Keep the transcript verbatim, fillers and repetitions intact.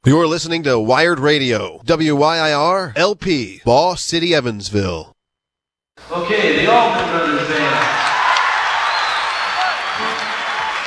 You're listening to Wired Radio, W Y I R L P, Boss City, Evansville. Okay, the Allman Brothers Band.